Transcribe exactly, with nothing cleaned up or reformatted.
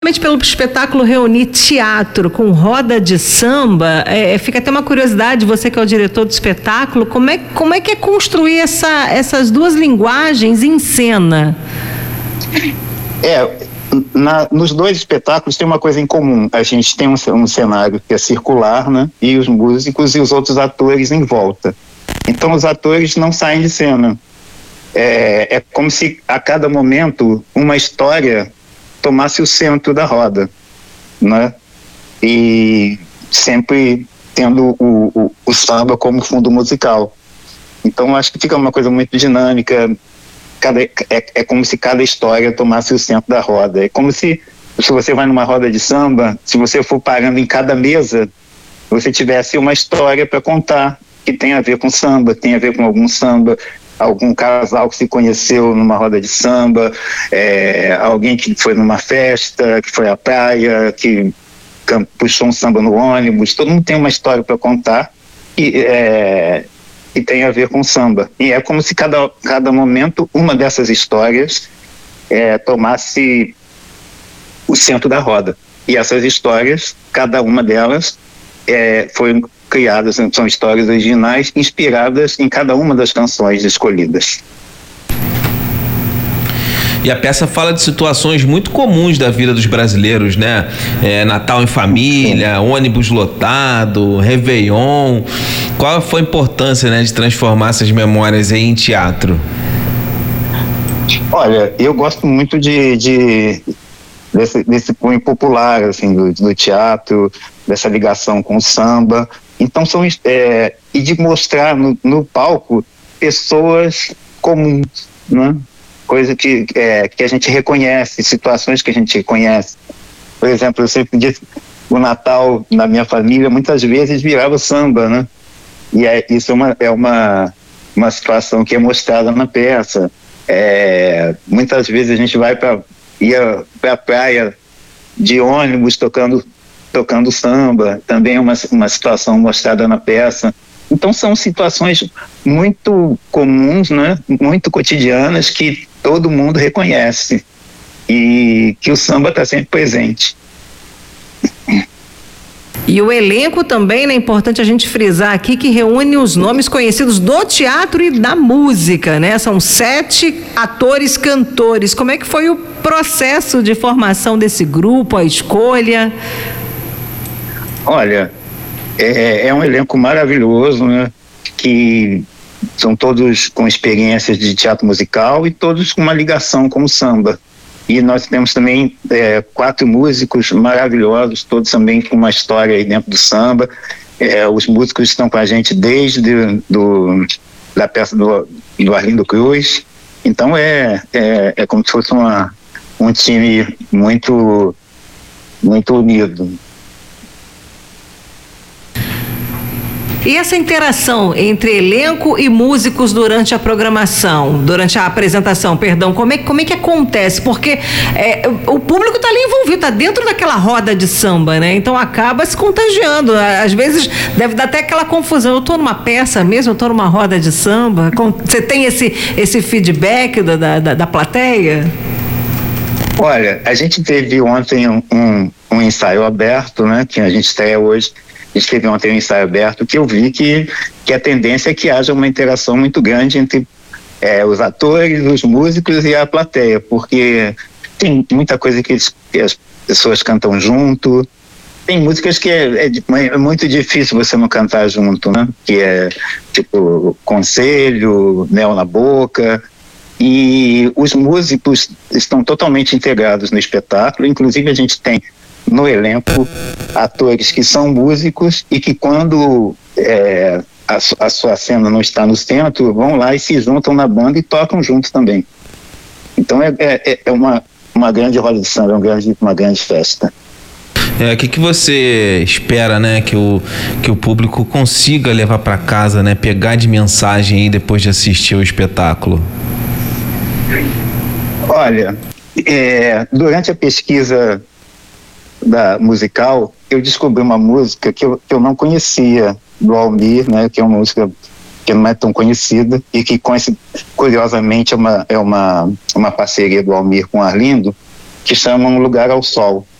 Pelo espetáculo reunir teatro com roda de samba, é, fica até uma curiosidade, você que é o diretor do espetáculo, como é, como é que é construir essa, essas duas linguagens em cena? É, na, nos dois espetáculos tem uma coisa em comum, a gente tem um, um cenário que é circular, né, e os músicos e os outros atores em volta. Então os atores não saem de cena. É, é como se a cada momento uma história tomasse o centro da roda, né? E sempre tendo o, o, o samba como fundo musical. Então acho que fica uma coisa muito dinâmica, cada, é, é como se cada história tomasse o centro da roda. É como se, se você vai numa roda de samba, se você for parando em cada mesa, você tivesse uma história para contar, que tem a ver com samba, tem a ver com algum samba, algum casal que se conheceu numa roda de samba, é, alguém que foi numa festa, que foi à praia, que puxou um samba no ônibus. Todo mundo tem uma história para contar e, é, e tem a ver com samba. E é como se cada, cada momento uma dessas histórias é, tomasse o centro da roda. E essas histórias, cada uma delas é, foi criadas, são histórias originais inspiradas em cada uma das canções escolhidas. E a peça fala de situações muito comuns da vida dos brasileiros, né? É, Natal em família, Sim. ônibus lotado, Réveillon. Qual foi a importância, né, de transformar essas memórias aí em teatro? Olha, eu gosto muito de, de desse, desse cunho popular, assim, do, do teatro, dessa ligação com o samba. Então são é, e de mostrar no, no palco pessoas comuns, né? Coisa que, é, que a gente reconhece, situações que a gente conhece. Por exemplo, eu sempre disse, o Natal na minha família muitas vezes virava samba, né? E é, isso é uma, é uma, uma situação que é mostrada na peça. É, muitas vezes a gente vai para ia para a praia de ônibus tocando tocando samba, também é uma, uma situação mostrada na peça. Então são situações muito comuns, né? Muito cotidianas, que todo mundo reconhece e que o samba está sempre presente. E o elenco também, né? É importante a gente frisar aqui que reúne os nomes conhecidos do teatro e da música, né? São sete atores cantores. Como é que foi o processo de formação desse grupo, a escolha? Olha, é, é um elenco maravilhoso, né? Que são todos com experiências de teatro musical e todos com uma ligação com o samba. E nós temos também é, quatro músicos maravilhosos, todos também com uma história aí dentro do samba. É, os músicos estão com a gente desde do, da peça do, do Arlindo Cruz. Então é, é, é como se fosse uma, um time muito, muito unido. E essa interação entre elenco e músicos durante a programação, durante a apresentação, perdão, como é, como é que acontece? Porque é, o público está ali envolvido, está dentro daquela roda de samba, né? Então acaba se contagiando. Às vezes deve dar até aquela confusão. Eu estou numa peça mesmo, eu estou numa roda de samba. Você tem esse, esse feedback da, da, da plateia? Olha, a gente teve ontem um, um, um ensaio aberto, né? Que a gente estreia hoje. A gente teve ontem um ensaio aberto que eu vi que, que a tendência é que haja uma interação muito grande entre é, os atores, os músicos e a plateia, porque tem muita coisa que, eles, que as pessoas cantam junto, tem músicas que é, é, é muito difícil você não cantar junto, né? Que é tipo Conselho, Mel na Boca, e os músicos estão totalmente integrados no espetáculo. Inclusive a gente tem no elenco atores que são músicos e que quando é, a, a sua cena não está no centro, vão lá e se juntam na banda e tocam juntos também. Então é, é, é uma, uma grande roda de samba, é uma grande, uma grande festa. É, o que, que você espera, né, que o, que o público consiga levar para casa, né, pegar de mensagem aí depois de assistir o espetáculo? Olha, é, durante a pesquisa da musical, eu descobri uma música que eu, que eu não conhecia, do Almir, né, que é uma música que não é tão conhecida e que, curiosamente, é uma, é uma, uma parceria do Almir com o Arlindo, que chama Um Lugar ao Sol.